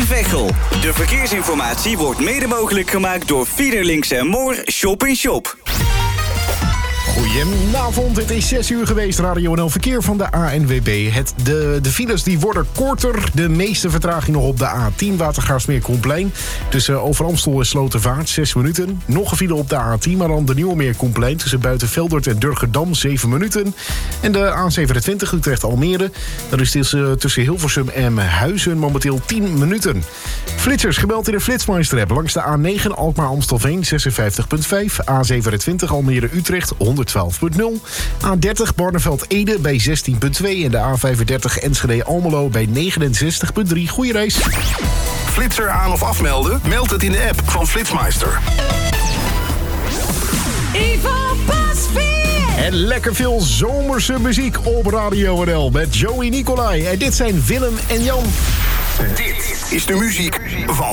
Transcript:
Veghel. De verkeersinformatie wordt mede mogelijk gemaakt door Fiederlinks & Moor Shop in Shop. Goedenavond, het is 6 uur geweest. Radio NL Verkeer van de ANWB. De files die worden korter. De meeste vertraging nog op de A10 Watergraafsmeer-Koenplein. Tussen Overamstel en Slotervaart 6 minuten. Nog een file op de A10, maar dan de Nieuwemeer-Koenplein. Tussen Buitenveldert en Durgerdam 7 minuten. En de A27 Utrecht-Almere. Dat is tussen Hilversum en Huizen momenteel 10 minuten. Flitsers gemeld in de Flitsmeister-app. Langs de A9 Alkmaar-Amstelveen 56,5. A27 Almere-Utrecht 112,0. A30 Barneveld-Ede bij 16,2. En de A35 Enschede-Almelo bij 69,3. Goeie reis. Flitser aan of afmelden? Meld het in de app van Flitsmeister. Ivo Pasveer! En lekker veel zomerse muziek op Radio NL met Joey Nicolai. En dit zijn Willem en Jan. Dit is de muziek van